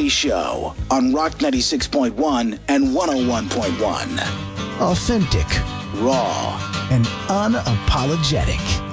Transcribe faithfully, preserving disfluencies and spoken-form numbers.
Show on Rock ninety-six point one and one oh one point one. Authentic, Raw, and unapologetic.